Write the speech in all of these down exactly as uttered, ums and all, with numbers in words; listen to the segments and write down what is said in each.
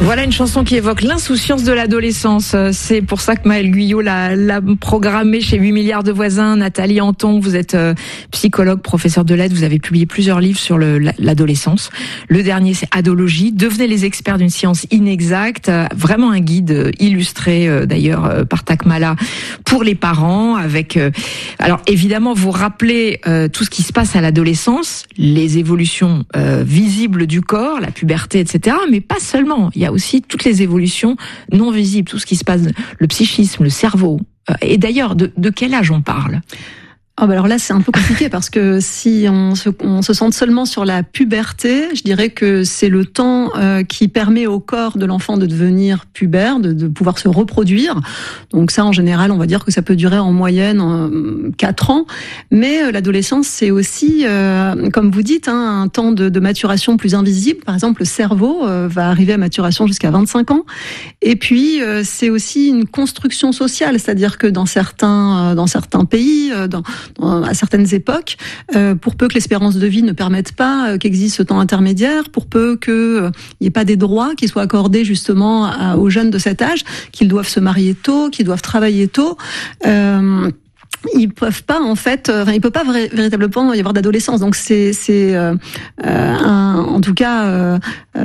Voilà une chanson qui évoque l'insouciance de l'adolescence. C'est pour ça que Maëlle Guyot l'a, l'a programmée chez huit milliards de voisins. Nathalie Anton, vous êtes euh, psychologue, professeur de lettres. Vous avez publié plusieurs livres sur le, l'adolescence. Le dernier, c'est Adologie. Devenez les experts d'une science inexacte. Vraiment un guide illustré, euh, d'ailleurs, euh, par Takmala pour les parents. Avec, euh, alors évidemment, vous rappelez euh, tout ce qui se passe à l'adolescence, les évolutions euh, visibles du corps, la puberté, et cetera. Mais pas seulement. Il y a aussi toutes les évolutions non visibles, tout ce qui se passe, le psychisme, le cerveau. Et d'ailleurs, de, de quel âge on parle ? Oh bah alors là, c'est un peu compliqué parce que si on se, on se centre seulement sur la puberté, je dirais que c'est le temps euh, qui permet au corps de l'enfant de devenir pubère, de, de pouvoir se reproduire. Donc ça, en général, on va dire que ça peut durer en moyenne euh, quatre ans. Mais euh, l'adolescence, c'est aussi, euh, comme vous dites, hein, un temps de, de maturation plus invisible. Par exemple, le cerveau euh, va arriver à maturation jusqu'à vingt-cinq ans. Et puis, euh, c'est aussi une construction sociale, c'est-à-dire que dans certains, euh, dans certains pays, euh, dans à certaines époques, euh, pour peu que l'espérance de vie ne permette pas euh, qu'existe ce temps intermédiaire, pour peu qu'il euh, n'y ait pas des droits qui soient accordés justement à, aux jeunes de cet âge, qu'ils doivent se marier tôt, qu'ils doivent travailler tôt. Euh, ils peuvent pas en fait, enfin, il peut pas vra- véritablement y avoir d'adolescence. Donc c'est c'est euh, un, en tout cas euh,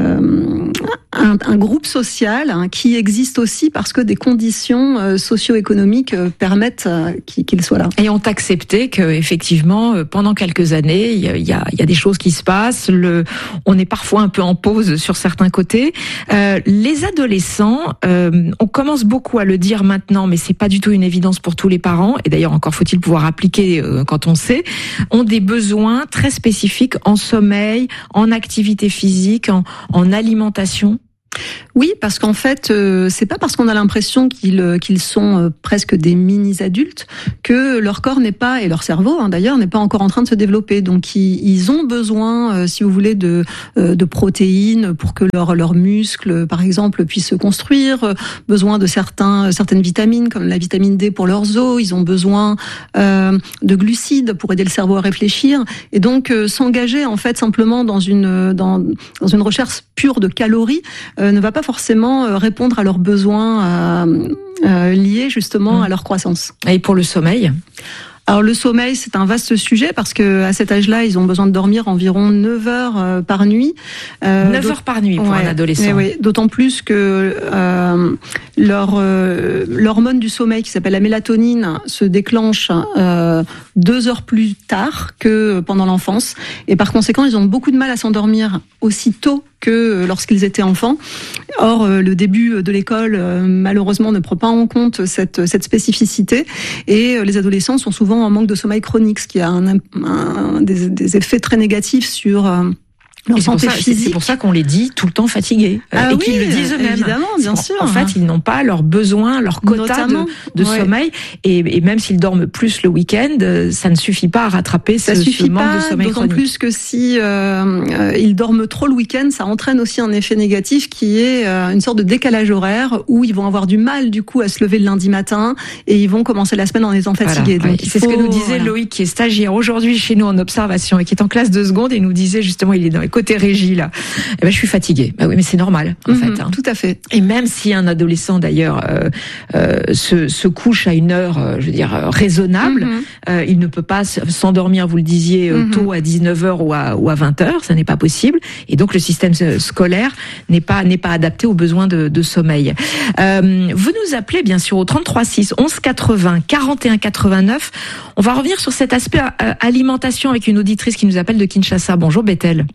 euh, un, un groupe social hein, qui existe aussi parce que des conditions euh, socio-économiques euh, permettent euh, qu'il, qu'il soit là. Et ont accepté que effectivement pendant quelques années il y a il y a, il y a des choses qui se passent. Le, on est parfois un peu en pause sur certains côtés. Euh, les adolescents, euh, on commence beaucoup à le dire maintenant, mais c'est pas du tout une évidence pour tous les parents. Et d'ailleurs encore faut-il pouvoir appliquer euh, quand on sait, ont des besoins très spécifiques en sommeil, en activité physique, en, en alimentation. Oui, parce qu'en fait, euh, c'est pas parce qu'on a l'impression qu'ils qu'ils sont euh, presque des mini-adultes que leur corps n'est pas, et leur cerveau hein, d'ailleurs, n'est pas encore en train de se développer. Donc ils, ils ont besoin, euh, si vous voulez, de, euh, de protéines pour que leurs leurs muscles, par exemple, puissent se construire, euh, besoin de certains, certaines vitamines, comme la vitamine D pour leurs os, ils ont besoin euh, de glucides pour aider le cerveau à réfléchir. Et donc euh, s'engager en fait simplement dans une, dans, dans une recherche pure de calories euh, ne va pas forcément répondre à leurs besoins euh, euh, liés justement mmh. à leur croissance. Et pour le sommeil ? Alors le sommeil, c'est un vaste sujet parce que à cet âge-là, ils ont besoin de dormir environ neuf heures euh, par nuit. Euh, neuf heures par nuit pour ouais, un adolescent. Oui, d'autant plus que euh, leur euh, l'hormone du sommeil qui s'appelle la mélatonine se déclenche euh, deux heures plus tard que pendant l'enfance, et par conséquent, ils ont beaucoup de mal à s'endormir aussi tôt que lorsqu'ils étaient enfants. Or, le début de l'école, malheureusement, ne prend pas en compte cette, cette spécificité. Et les adolescents sont souvent en manque de sommeil chronique, ce qui a un, un, des, des effets très négatifs sur leur santé physique. C'est pour ça qu'on les dit tout le temps fatigués. Ah et oui, qu'ils le disent eux-mêmes. Évidemment, bien sûr. En fait, ils n'ont pas leurs besoins, leur quota Notamment, de, de ouais. sommeil. Et, et même s'ils dorment plus le week-end, ça ne suffit pas à rattraper ça ce, suffit ce manque pas, de sommeil d'autant chronique. Plus que si euh, euh, ils dorment trop le week-end, ça entraîne aussi un effet négatif qui est euh, une sorte de décalage horaire où ils vont avoir du mal du coup à se lever le lundi matin et ils vont commencer la semaine en étant fatigués. Voilà, Donc, ouais. C'est faut, ce que nous disait voilà. Loïc, qui est stagiaire aujourd'hui chez nous en observation et qui est en classe de seconde, et nous disait justement, il est dans les côtés régie là. Eh ben, je suis fatiguée. Bah oui, mais c'est normal, en mmh, fait. Hein. Tout à fait. Et même si un adolescent, d'ailleurs, euh, euh, se, se couche à une heure, euh, je veux dire, euh, raisonnable, mmh. euh, il ne peut pas s'endormir, vous le disiez, euh, mmh. tôt à dix-neuf heures ou à, ou à vingt heures. Ça n'est pas possible. Et donc, le système scolaire n'est pas, n'est pas adapté aux besoins de, de sommeil. Euh, vous nous appelez, bien sûr, au trente-trois six, onze quatre-vingts, quarante et un quatre-vingt-neuf. On va revenir sur cet aspect euh, alimentation avec une auditrice qui nous appelle de Kinshasa. Bonjour, Bethel.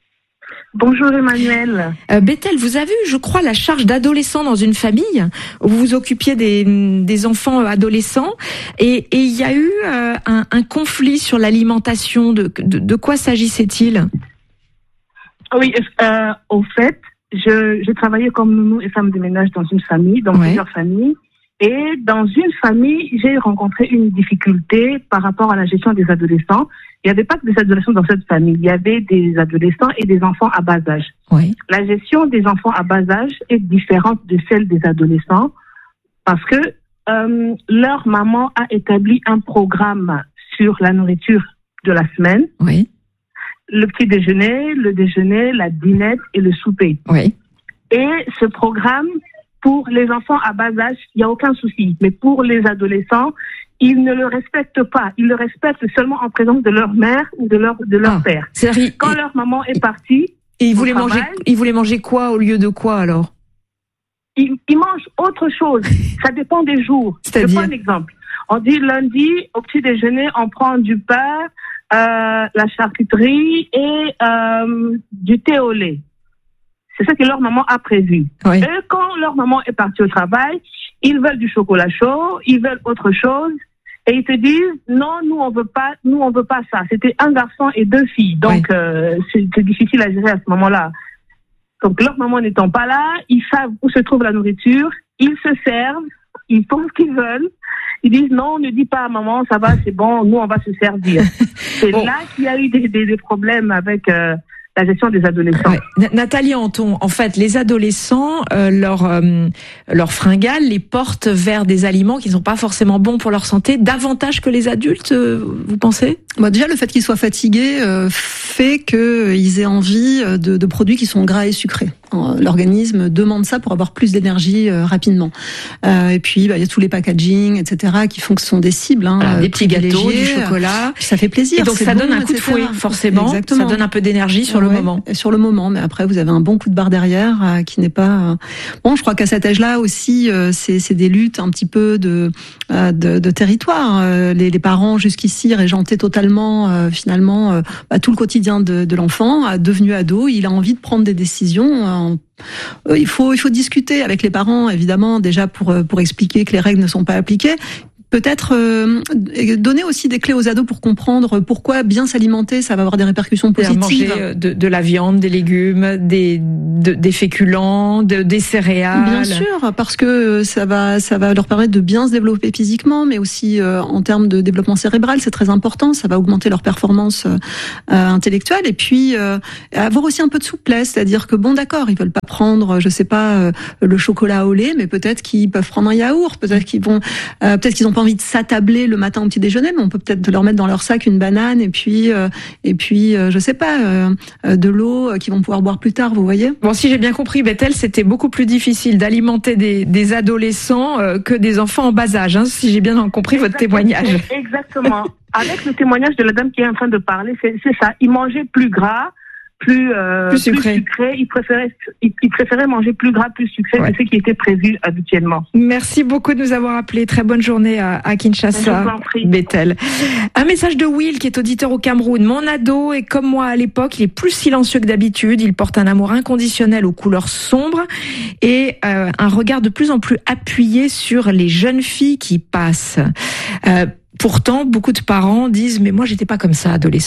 Bonjour Emmanuel. Euh, Bethel, vous avez eu, je crois, la charge d'adolescent dans une famille. Vous vous occupiez des, des enfants adolescents et il y a eu euh, un, un conflit sur l'alimentation. De, de, de quoi s'agissait-il ? Oui, euh, au fait, je, je travaillais comme nounou et femme de ménage dans une famille, dans ouais. plusieurs familles. Et dans une famille, j'ai rencontré une difficulté par rapport à la gestion des adolescents. Il n'y avait pas que des adolescents dans cette famille. Il y avait des adolescents et des enfants à bas âge. Oui. La gestion des enfants à bas âge est différente de celle des adolescents parce que euh, leur maman a établi un programme sur la nourriture de la semaine. Oui. Le petit déjeuner, le déjeuner, la dînette et le souper. Oui. Et ce programme, pour les enfants à bas âge, il n'y a aucun souci. Mais pour les adolescents, ils ne le respectent pas. Ils le respectent seulement en présence de leur mère ou de leur, de leur ah, père. Quand il, leur maman est partie, et ils voulaient manger, ils voulaient manger quoi au lieu de quoi alors? Ils, ils mangent autre chose. Ça dépend des jours. Je prends un exemple. On dit lundi, au petit déjeuner, on prend du pain, euh, la charcuterie et euh, du thé au lait. C'est ça que leur maman a prévu. Oui. Et quand leur maman est partie au travail, ils veulent du chocolat chaud, ils veulent autre chose, et ils te disent non, nous on veut pas, nous on veut pas ça. C'était un garçon et deux filles, donc oui. euh, c'est, c'est difficile à gérer à ce moment-là. Donc leur maman n'étant pas là, ils savent où se trouve la nourriture, ils se servent, ils font ce qu'ils veulent. Ils disent non, ne dis pas à maman, ça va, c'est bon, nous on va se servir. C'est bon. Là qu'il y a eu des, des, des problèmes avec euh, la gestion des adolescents. Ouais. Nathalie Anton, en fait, les adolescents, euh, leur euh, leur fringale les porte vers des aliments qui ne sont pas forcément bons pour leur santé, davantage que les adultes, euh, vous pensez? Bah déjà, le fait qu'ils soient fatigués euh, fait qu'ils aient envie de, de produits qui sont gras et sucrés. L'organisme demande ça pour avoir plus d'énergie euh, rapidement. Euh, et puis, bah, il y a tous les packaging, et cetera, qui font que ce sont des cibles. Hein, voilà, des petits gâteaux, du chocolat. Ça fait plaisir. Et donc, ça bon, donne un coup et cetera. De fouet, forcément. Exactement. Ça donne un peu d'énergie sur ouais, le moment. Sur le moment, mais après, vous avez un bon coup de barre derrière euh, qui n'est pas... Euh... Bon, je crois qu'à cet âge-là aussi, euh, c'est, c'est des luttes un petit peu de, euh, de, de territoire. Euh, les, les parents, jusqu'ici, régentaient totalement, euh, finalement, euh, bah, tout le quotidien de, de l'enfant. Euh, devenu ado, il a envie de prendre des décisions euh, Il faut, il faut discuter avec les parents, évidemment, déjà pour, pour expliquer que les règles ne sont pas appliquées. Peut-être euh, donner aussi des clés aux ados pour comprendre pourquoi bien s'alimenter, ça va avoir des répercussions positives. Manger de, de la viande, des légumes, des, de, des féculents, de, des céréales. Bien sûr, parce que ça va, ça va leur permettre de bien se développer physiquement, mais aussi euh, en termes de développement cérébral, c'est très important. Ça va augmenter leur performance euh, intellectuelle. Et puis euh, avoir aussi un peu de souplesse, c'est-à-dire que bon, d'accord, ils veulent pas prendre, je sais pas, euh, le chocolat au lait, mais peut-être qu'ils peuvent prendre un yaourt, peut-être qu'ils vont, euh, peut-être qu'ils ont pas envie de s'attabler le matin au petit déjeuner, mais on peut peut-être leur mettre dans leur sac une banane et puis euh, et puis euh, je sais pas euh, de l'eau qu'ils vont pouvoir boire plus tard, vous voyez. Bon, si j'ai bien compris, Bethel, c'était beaucoup plus difficile d'alimenter des, des adolescents euh, que des enfants en bas âge, hein, si j'ai bien compris votre Exactement, témoignage. Exactement. Avec le témoignage de la dame qui est en train de parler, c'est, c'est ça. Ils mangeaient plus gras. Plus, euh, plus sucré. Plus sucré. Ils préféraient, ils, ils préféraient manger plus gras, plus sucré ouais. que ce qui était prévu habituellement. Merci beaucoup de nous avoir appelés. Très bonne journée à, à Kinshasa, Bethel. Un message de Will qui est auditeur au Cameroun. Mon ado est comme moi à l'époque, il est plus silencieux que d'habitude. Il porte un amour inconditionnel aux couleurs sombres et euh, un regard de plus en plus appuyé sur les jeunes filles qui passent. Euh, pourtant, beaucoup de parents disent « mais moi, j'étais pas comme ça, adolescent ».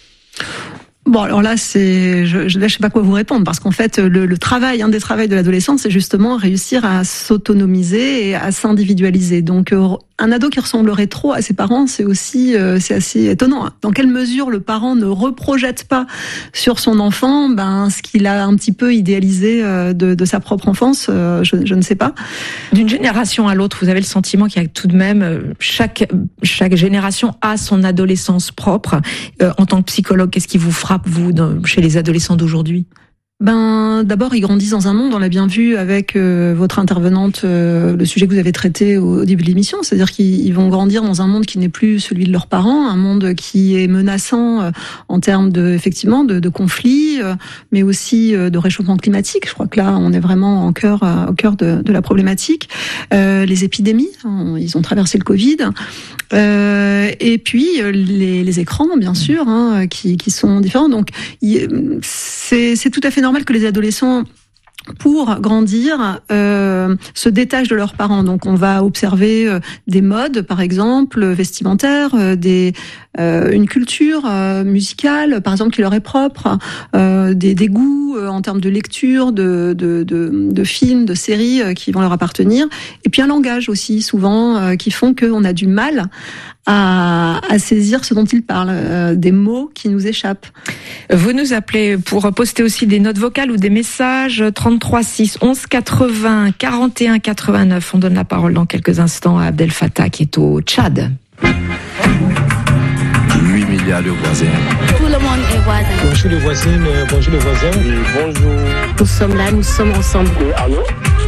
Bon, alors là, c'est, je, je, là, je sais pas quoi vous répondre, parce qu'en fait, le, le travail, un des travails de l'adolescence, c'est justement réussir à s'autonomiser et à s'individualiser. Donc, euh, un ado qui ressemblerait trop à ses parents, c'est aussi, euh, c'est assez étonnant. Dans quelle mesure le parent ne reprojette pas sur son enfant, ben, ce qu'il a un petit peu idéalisé euh, de, de sa propre enfance, euh, je, je ne sais pas. D'une génération à l'autre, vous avez le sentiment qu'il y a tout de même chaque chaque génération a son adolescence propre. Euh, en tant que psychologue, qu'est-ce qui vous frappe vous, dans, chez les adolescents d'aujourd'hui? Ben, d'abord, ils grandissent dans un monde, on l'a bien vu avec euh, votre intervenante, euh, le sujet que vous avez traité au, au début de l'émission, c'est-à-dire qu'ils ils vont grandir dans un monde qui n'est plus celui de leurs parents, un monde qui est menaçant euh, en termes de, effectivement, de, de conflits, euh, mais aussi euh, de réchauffement climatique. Je crois que là, on est vraiment en cœur, euh, au cœur de, de la problématique. Euh, les épidémies, hein, ils ont traversé le Covid, euh, et puis euh, les, les écrans, bien sûr, hein, qui, qui sont différents. Donc, il, c'est, c'est tout à fait normal que les adolescents, pour grandir, euh, se détachent de leurs parents. Donc, on va observer euh, des modes, par exemple, vestimentaires, euh, des euh, une culture euh, musicale, par exemple, qui leur est propre, euh, des, des goûts euh, en termes de lecture, de, de, de, de films, de séries euh, qui vont leur appartenir, et puis un langage aussi, souvent, euh, qui font qu'on a du mal à, à saisir ce dont ils parlent, euh, des mots qui nous échappent. Vous nous appelez pour poster aussi des notes vocales ou des messages, trente-trois six onze quatre-vingts quarante et un quatre-vingt-neuf. On donne la parole dans quelques instants à Abdel Fattah qui est au Tchad. huit milliards de voisins. Tout le monde est voisins. Bonjour les voisines, euh, bonjour les voisins. Oui, bonjour. Nous sommes là, nous sommes ensemble. Oui, allô?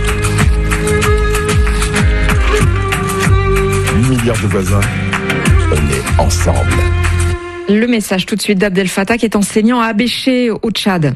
huit milliards de voisins, on est ensemble. Le message tout de suite d'Abdel Fattah qui est enseignant à Abéché au Tchad.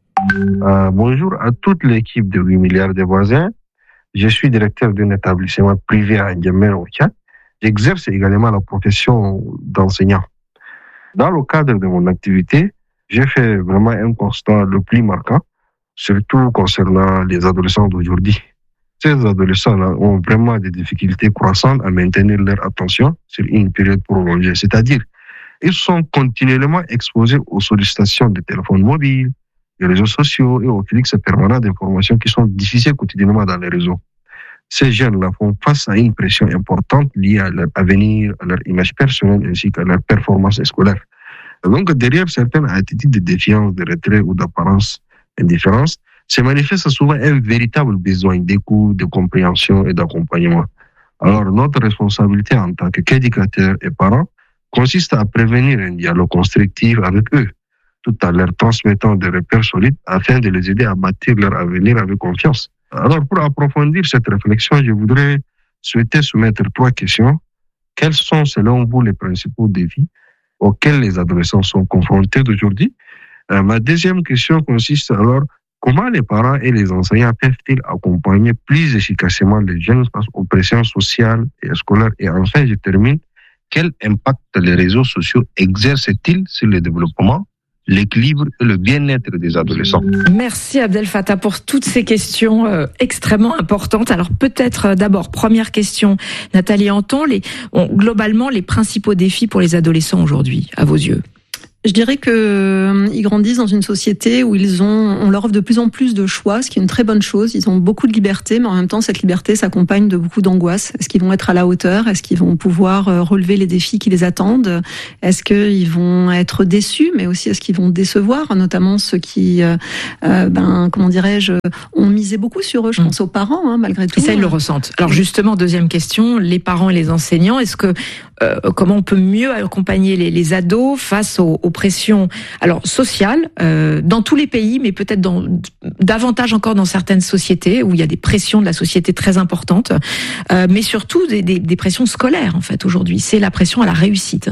Euh, bonjour à toute l'équipe de huit milliards de voisins. Je suis directeur d'un établissement privé à N'Djamena au Tchad. J'exerce également la profession d'enseignant. Dans le cadre de mon activité, j'ai fait vraiment un constat le plus marquant, surtout concernant les adolescents d'aujourd'hui. Ces adolescents-là ont vraiment des difficultés croissantes à maintenir leur attention sur une période prolongée. C'est-à-dire, ils sont continuellement exposés aux sollicitations des téléphones mobiles, des réseaux sociaux et aux flux permanents d'informations qui sont diffusées quotidiennement dans les réseaux. Ces jeunes-là font face à une pression importante liée à leur avenir, à leur image personnelle ainsi qu'à leur performance scolaire. Donc, derrière certaines attitudes de défiance, de retrait ou d'apparence indifférence, se manifeste souvent un véritable besoin d'écoute, de compréhension et d'accompagnement. Alors, notre responsabilité en tant qu'éducateurs et parents consiste à prévenir un dialogue constructif avec eux, tout en leur transmettant des repères solides afin de les aider à bâtir leur avenir avec confiance. Alors, pour approfondir cette réflexion, je voudrais souhaiter soumettre trois questions. Quels sont, selon vous, les principaux défis auxquels les adolescents sont confrontés aujourd'hui? euh, Ma deuxième question consiste alors, comment les parents et les enseignants peuvent-ils accompagner plus efficacement les jeunes face aux pressions sociales et scolaires? Et enfin, je termine, quel impact les réseaux sociaux exercent-ils sur le développement, l'équilibre et le bien-être des adolescents? Merci Abdel Fattah pour toutes ces questions euh, extrêmement importantes. Alors peut-être euh, d'abord, première question, Nathalie Anton, les, on, globalement les principaux défis pour les adolescents aujourd'hui, à vos yeux? Je dirais que euh, ils grandissent dans une société où ils ont, on leur offre de plus en plus de choix, ce qui est une très bonne chose. Ils ont beaucoup de liberté, mais en même temps, cette liberté s'accompagne de beaucoup d'angoisse. Est-ce qu'ils vont être à la hauteur? Est-ce qu'ils vont pouvoir euh, relever les défis qui les attendent? Est-ce qu'ils vont être déçus? Mais aussi, est-ce qu'ils vont décevoir? Notamment ceux qui, euh, euh, ben, comment dirais-je, ont misé beaucoup sur eux. Je pense aux parents, hein, malgré tout. Et ça, ils le ressentent. Alors justement, deuxième question, les parents et les enseignants, est-ce que euh, comment on peut mieux accompagner les, les ados face aux, aux pression, alors sociale, euh, dans tous les pays, mais peut-être dans, davantage encore dans certaines sociétés où il y a des pressions de la société très importantes, euh, mais surtout des, des, des pressions scolaires en fait aujourd'hui. C'est la pression à la réussite.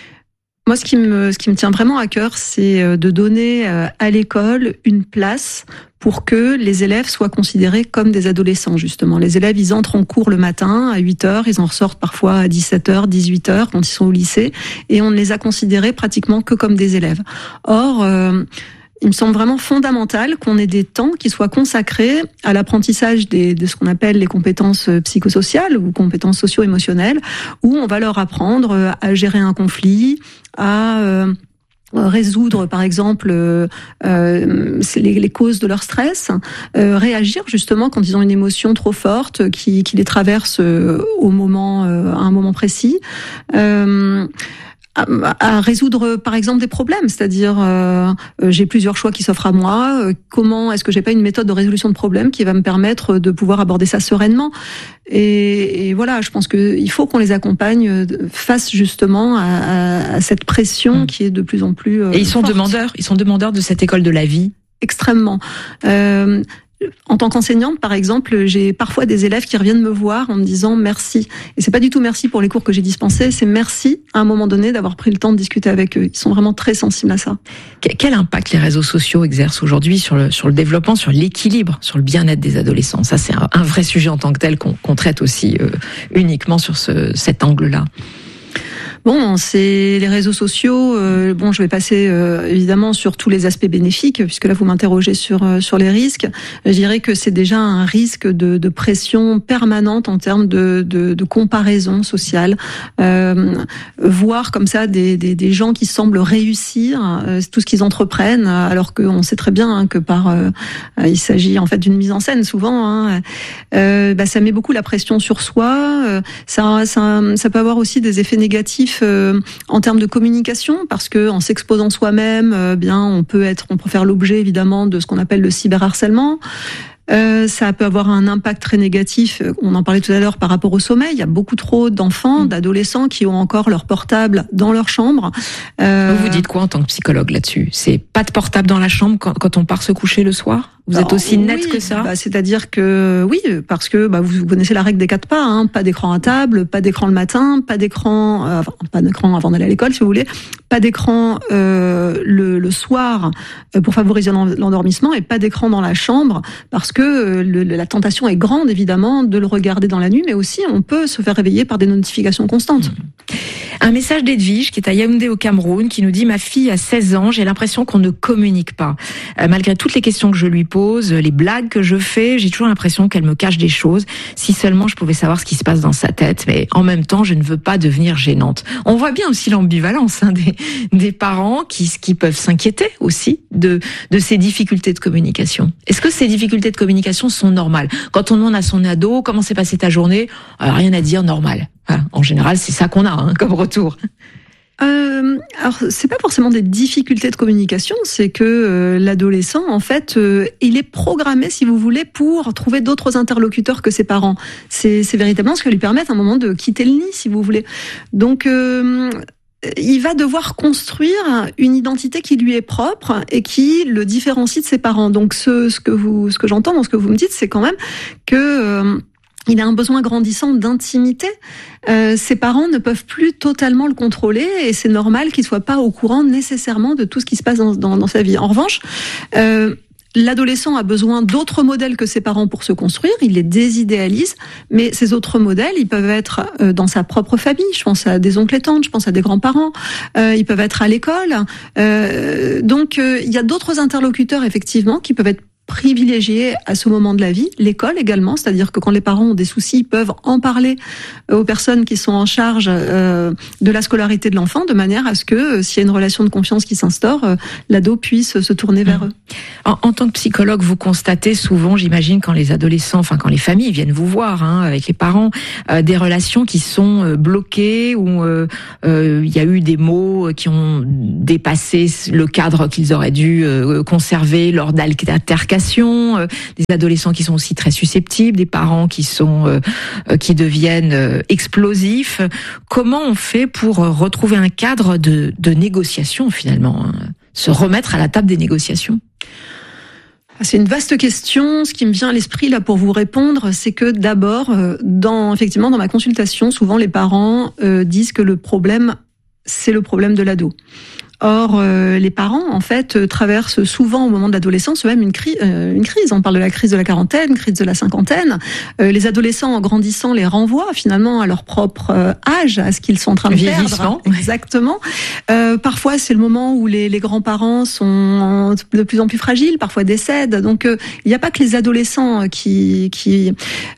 Moi, ce qui me, ce qui me tient vraiment à cœur, c'est de donner à l'école une place pour que les élèves soient considérés comme des adolescents, justement. Les élèves, ils entrent en cours le matin à huit heures, ils en ressortent parfois à dix-sept heures, dix-huit heures quand ils sont au lycée, et on ne les a considérés pratiquement que comme des élèves. Or, euh, il me semble vraiment fondamental qu'on ait des temps qui soient consacrés à l'apprentissage des, de ce qu'on appelle les compétences psychosociales ou compétences socio-émotionnelles, où on va leur apprendre à gérer un conflit, à euh, résoudre par exemple euh, euh, les, les causes de leur stress, euh, réagir justement quand ils ont une émotion trop forte qui, qui les traverse euh, au moment, euh, à un moment précis. Euh, À, à résoudre par exemple des problèmes, c'est-à-dire euh, j'ai plusieurs choix qui s'offrent à moi, euh, comment est-ce que j'ai pas une méthode de résolution de problème qui va me permettre de pouvoir aborder ça sereinement, et, et voilà, je pense que il faut qu'on les accompagne face justement à, à, à cette pression qui est de plus en plus euh, et ils sont forte. demandeurs, ils sont demandeurs de cette école de la vie. Extrêmement. Euh, En tant qu'enseignante, par exemple, j'ai parfois des élèves qui reviennent me voir en me disant merci. Et c'est pas du tout merci pour les cours que j'ai dispensés, c'est merci à un moment donné d'avoir pris le temps de discuter avec eux. Ils sont vraiment très sensibles à ça. Quel impact les réseaux sociaux exercent aujourd'hui sur le, sur le développement, sur l'équilibre, sur le bien-être des adolescents? Ça, c'est un, un vrai sujet en tant que tel qu'on, qu'on traite aussi euh, uniquement sur ce, cet angle-là. Bon, c'est les réseaux sociaux. Euh, bon, je vais passer euh, évidemment sur tous les aspects bénéfiques, puisque là vous m'interrogez sur euh, sur les risques. Je dirais que c'est déjà un risque de, de pression permanente en termes de, de, de comparaison sociale. Euh, voir comme ça des, des, des gens qui semblent réussir euh, tout ce qu'ils entreprennent, alors qu'on sait très bien hein, que par euh, il s'agit en fait d'une mise en scène souvent. Hein, euh, bah, ça met beaucoup la pression sur soi. Euh, ça, ça, ça peut avoir aussi des effets négatifs Euh, en termes de communication, parce que en s'exposant soi-même, euh, bien on peut être, on peut faire l'objet évidemment de ce qu'on appelle le cyberharcèlement. Euh, ça peut avoir un impact très négatif. On en parlait tout à l'heure par rapport au sommeil. Il y a beaucoup trop d'enfants, d'adolescents qui ont encore leur portable dans leur chambre. Euh... Vous vous dites quoi en tant que psychologue là-dessus ? C'est pas de portable dans la chambre quand, quand on part se coucher le soir ? Vous êtes aussi net oui, que ça ? Bah, c'est-à-dire que oui, parce que bah, vous connaissez la règle des quatre pas, hein, pas d'écran à table, pas d'écran le matin, pas d'écran, euh, enfin, pas d'écran avant d'aller à l'école si vous voulez, pas d'écran euh, le, le soir euh, pour favoriser l'endormissement et pas d'écran dans la chambre parce que euh, le, la tentation est grande évidemment de le regarder dans la nuit, mais aussi on peut se faire réveiller par des notifications constantes. Mmh. Un message d'Edwige qui est à Yaoundé au Cameroun qui nous dit « Ma fille a seize ans, j'ai l'impression qu'on ne communique pas. Euh, malgré toutes les questions que je lui pose, les blagues que je fais, j'ai toujours l'impression qu'elle me cache des choses. Si seulement je pouvais savoir ce qui se passe dans sa tête, mais en même temps, je ne veux pas devenir gênante. » On voit bien aussi l'ambivalence hein, des, des parents qui, qui peuvent s'inquiéter aussi de, de ces difficultés de communication. Est-ce que ces difficultés de communication sont normales ? Quand on demande à son ado « Comment s'est passée ta journée ?» Alors, rien à dire, normal. Voilà. En général, c'est ça qu'on a hein, comme retour. Euh, alors, c'est pas forcément des difficultés de communication, c'est que euh, l'adolescent, en fait, euh, il est programmé, si vous voulez, pour trouver d'autres interlocuteurs que ses parents. C'est, c'est véritablement ce qui lui permet à un moment de quitter le nid, si vous voulez. Donc, euh, il va devoir construire une identité qui lui est propre et qui le différencie de ses parents. Donc, ce, ce que vous, ce que j'entends dans ce que vous me dites, c'est quand même que euh, il a un besoin grandissant d'intimité. Euh, ses parents ne peuvent plus totalement le contrôler et c'est normal qu'il soit pas au courant nécessairement de tout ce qui se passe dans, dans, dans sa vie. En revanche, euh, l'adolescent a besoin d'autres modèles que ses parents pour se construire, il les désidéalise, mais ces autres modèles, ils peuvent être dans sa propre famille, je pense à des oncles et tantes, je pense à des grands-parents, euh, ils peuvent être à l'école. Euh, donc, euh, il y a d'autres interlocuteurs, effectivement, qui peuvent être privilégié à ce moment de la vie, l'école également, c'est-à-dire que quand les parents ont des soucis, ils peuvent en parler aux personnes qui sont en charge euh, de la scolarité de l'enfant, de manière à ce que, euh, s'il y a une relation de confiance qui s'instaure, euh, l'ado puisse se tourner vers mmh. eux. En, en tant que psychologue, vous constatez souvent, j'imagine, quand les adolescents, enfin quand les familles viennent vous voir, hein, avec les parents, euh, des relations qui sont euh, bloquées, où euh, euh, il y a eu des mots qui ont dépassé le cadre qu'ils auraient dû euh, conserver lors d'altercations, euh, des adolescents qui sont aussi très susceptibles, des parents qui sont euh, qui deviennent euh, explosifs. Comment on fait pour retrouver un cadre de, de négociation finalement, hein, se remettre à la table des négociations? C'est une vaste question. Ce qui me vient à l'esprit là pour vous répondre, c'est que d'abord, dans effectivement dans ma consultation, souvent les parents euh, disent que le problème, c'est le problème de l'ado. Or, euh, les parents, en fait, euh, traversent souvent au moment de l'adolescence même une, cri- euh, une crise. On parle de la crise de la quarantaine, crise de la cinquantaine. Euh, les adolescents, en grandissant, les renvoient finalement à leur propre euh, âge, à ce qu'ils sont en train de perdre. Exactement. Euh, parfois, c'est le moment où les, les grands-parents sont de plus en plus fragiles, parfois décèdent. Donc, euh, il n'y a pas que les adolescents qui qui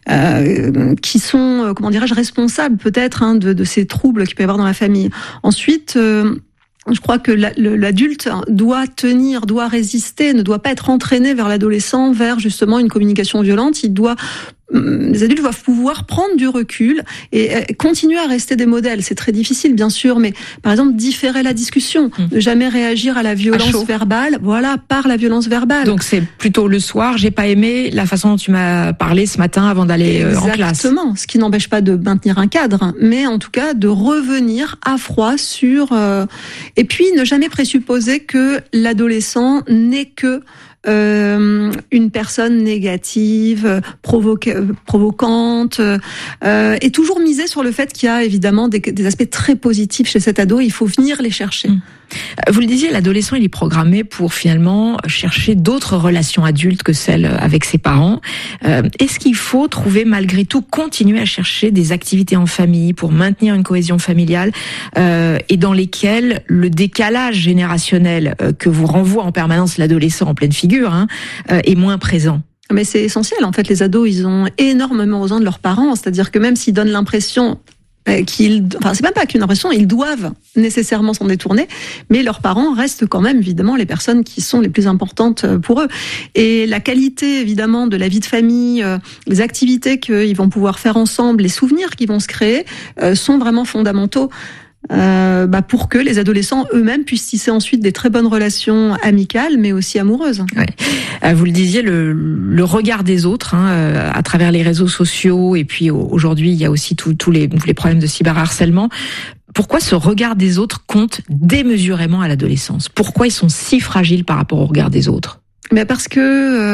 euh, qui sont, comment dirais-je, responsables peut-être hein, de, de ces troubles qu'il peut y avoir dans la famille. Ensuite. Euh, Je crois que l'adulte doit tenir, doit résister, ne doit pas être entraîné vers l'adolescent, vers justement une communication violente. Il doit, les adultes doivent pouvoir prendre du recul et continuer à rester des modèles. C'est très difficile, bien sûr, mais par exemple, différer la discussion, mmh. ne jamais réagir à la violence à verbale, voilà, par la violence verbale. Donc c'est plutôt le soir, j'ai pas aimé la façon dont tu m'as parlé ce matin avant d'aller en classe. Exactement, ce qui n'empêche pas de maintenir un cadre, mais en tout cas de revenir à froid sur... Euh, et puis ne jamais présupposer que l'adolescent n'est que Euh, une personne négative, provoque, provocante, euh, et toujours miser sur le fait qu'il y a évidemment des, des aspects très positifs chez cet ado. Il faut venir les chercher. Mmh. Vous le disiez, l'adolescent, il est programmé pour finalement chercher d'autres relations adultes que celles avec ses parents. Euh, est-ce qu'il faut trouver, malgré tout, continuer à chercher des activités en famille pour maintenir une cohésion familiale euh, et dans lesquelles le décalage générationnel euh, que vous renvoie en permanence l'adolescent en pleine figure hein, euh, est moins présent? Mais c'est essentiel. En fait, les ados, ils ont énormément besoin de leurs parents. C'est-à-dire que même s'ils donnent l'impression qu'ils, enfin, c'est même pas qu'une impression, ils doivent nécessairement s'en détourner, mais leurs parents restent quand même, évidemment, les personnes qui sont les plus importantes pour eux. Et la qualité, évidemment, de la vie de famille, les activités qu'ils vont pouvoir faire ensemble, les souvenirs qu'ils vont se créer, sont vraiment fondamentaux. euh, bah pour que les adolescents eux-mêmes puissent tisser ensuite des très bonnes relations amicales, mais aussi amoureuses. Ouais. Vous le disiez, le, le regard des autres, hein, à travers les réseaux sociaux, et puis aujourd'hui il y a aussi tous tous les, les problèmes de cyberharcèlement. Pourquoi ce regard des autres compte démesurément à l'adolescence ? Pourquoi ils sont si fragiles par rapport au regard des autres ? Mais parce que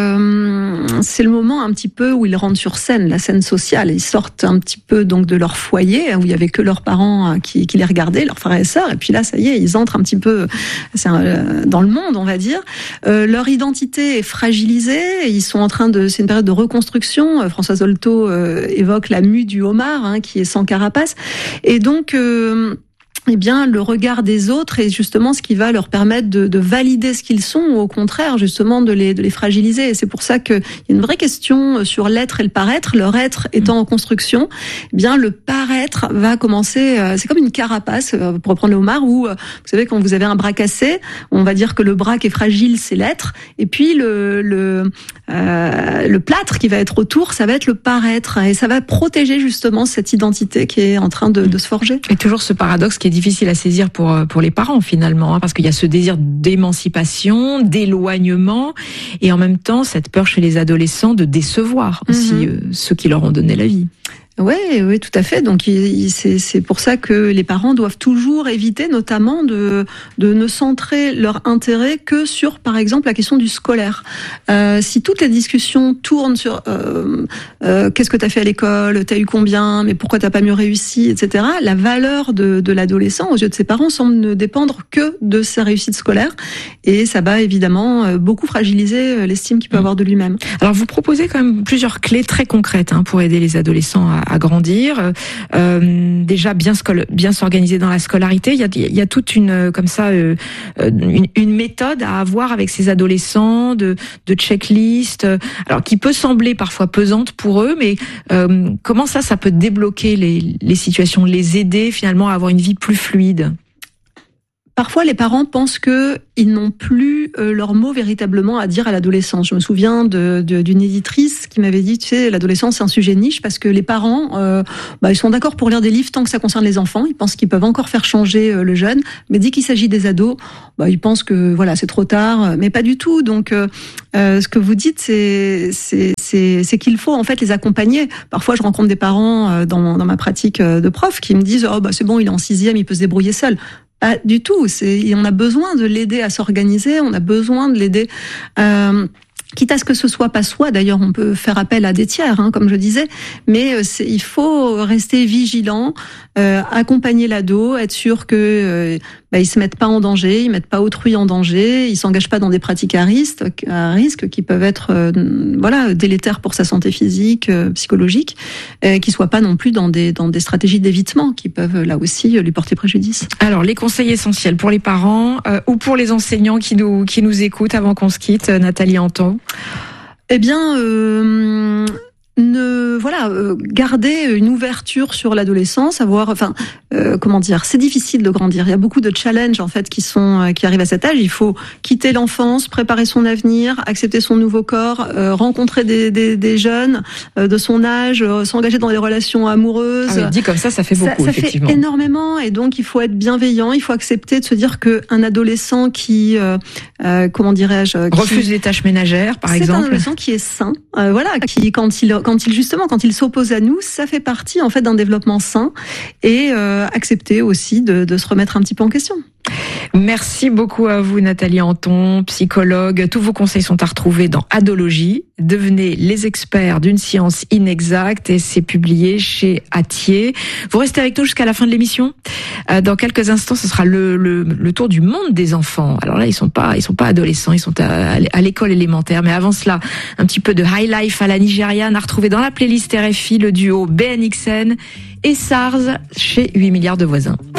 euh, c'est le moment un petit peu où ils rentrent sur scène, la scène sociale. Ils sortent un petit peu donc de leur foyer où il y avait que leurs parents qui, qui les regardaient, leurs frères et sœurs. Et puis là, ça y est, ils entrent un petit peu c'est un, dans le monde, on va dire. Euh, leur identité est fragilisée. Ils sont en train de, c'est une période de reconstruction. Françoise Dolto euh, évoque la mue du homard, hein, qui est sans carapace. Et donc euh, eh bien, le regard des autres est justement ce qui va leur permettre de, de valider ce qu'ils sont, ou au contraire, justement, de les, de les fragiliser. Et c'est pour ça qu'il y a une vraie question sur l'être et le paraître. Leur être étant en construction, eh bien, le paraître va commencer, c'est comme une carapace, pour reprendre le homard, où, vous savez, quand vous avez un bras cassé, on va dire que le bras qui est fragile, c'est l'être. Et puis, le, le, euh, le plâtre qui va être autour, ça va être le paraître. Et ça va protéger, justement, cette identité qui est en train de, de se forger. Et toujours ce paradoxe qui est difficile à saisir pour pour les parents finalement, hein, parce qu'il y a ce désir d'émancipation, d'éloignement, et en même temps cette peur chez les adolescents de décevoir aussi mm-hmm. euh, ceux qui leur ont donné la vie. Oui, oui, tout à fait. Donc, c'est, c'est pour ça que les parents doivent toujours éviter, notamment, de, de ne centrer leur intérêt que sur, par exemple, la question du scolaire. Euh, si toutes les discussions tournent sur euh, euh, qu'est-ce que tu as fait à l'école, t'as eu combien, mais pourquoi t'as pas mieux réussi, et cetera, la valeur de, de l'adolescent aux yeux de ses parents semble ne dépendre que de sa réussite scolaire, et ça va évidemment beaucoup fragiliser l'estime qu'il peut avoir de lui-même. Alors, vous proposez quand même plusieurs clés très concrètes hein, pour aider les adolescents à à grandir, euh, déjà bien scol- bien s'organiser dans la scolarité. Il y a, il y a toute une comme ça euh, une, une méthode à avoir avec ces adolescents de, de checklist, alors qui peut sembler parfois pesante pour eux, mais euh, comment ça, ça peut débloquer les, les situations, les aider finalement à avoir une vie plus fluide? Parfois, les parents pensent que ils n'ont plus euh, leur mot véritablement à dire à l'adolescence. Je me souviens de, de, d'une éditrice qui m'avait dit, tu sais, l'adolescence c'est un sujet niche parce que les parents, euh, bah, ils sont d'accord pour lire des livres tant que ça concerne les enfants. Ils pensent qu'ils peuvent encore faire changer euh, le jeune, mais dès qu'il s'agit des ados, bah, ils pensent que voilà, c'est trop tard. Mais pas du tout. Donc, euh, euh, ce que vous dites, c'est, c'est, c'est, c'est qu'il faut en fait les accompagner. Parfois, je rencontre des parents euh, dans, dans ma pratique de prof qui me disent, oh bah c'est bon, il est en sixième, il peut se débrouiller seul. Pas du tout. C'est, on a besoin de l'aider à s'organiser. On a besoin de l'aider. Euh, Quitte à ce que ce soit pas soi, d'ailleurs, on peut faire appel à des tiers, hein, comme je disais, mais c'est, il faut rester vigilant, euh, accompagner l'ado, être sûr que euh, bah, ils se mettent pas en danger, ils mettent pas autrui en danger, ils s'engagent pas dans des pratiques à risque, à risque qui peuvent être, euh, voilà, délétères pour sa santé physique, euh, psychologique, euh, qui soient pas non plus dans des dans des stratégies d'évitement qui peuvent là aussi lui porter préjudice. Alors, les conseils essentiels pour les parents euh, ou pour les enseignants qui nous qui nous écoutent avant qu'on se quitte, Nathalie Anton. Eh bien, euh, ne voilà, euh, garder une ouverture sur l'adolescence, avoir, enfin, euh, comment dire, c'est difficile de grandir. Il y a beaucoup de challenges en fait qui sont euh, qui arrivent à cet âge. Il faut quitter l'enfance, préparer son avenir, accepter son nouveau corps, euh, rencontrer des des, des jeunes euh, de son âge, euh, s'engager dans des relations amoureuses. Ah oui, dit comme ça, ça fait beaucoup. Ça, ça effectivement. fait énormément, et donc il faut être bienveillant. Il faut accepter de se dire que un adolescent qui, euh, euh, comment dirais-je, qui, refuse les tâches ménagères, par c'est exemple. C'est un adolescent qui est sain, euh, voilà, qui quand il quand il justement quand il s'oppose à nous, ça fait partie en fait d'un développement sain, et euh, accepter aussi de, de se remettre un petit peu en question. Merci beaucoup à vous, Nathalie Anton, psychologue. Tous vos conseils sont à retrouver dans Adologie. Devenez les experts d'une science inexacte, et c'est publié chez Hatier. Vous restez avec nous jusqu'à la fin de l'émission. Dans quelques instants, ce sera le, le, le tour du monde des enfants. Alors là, ils sont pas, ils sont pas adolescents, ils sont à, à l'école élémentaire. Mais avant cela, un petit peu de high life à la nigériane à retrouver dans la playlist R F I, le duo B N X N et SARS chez huit milliards de voisins.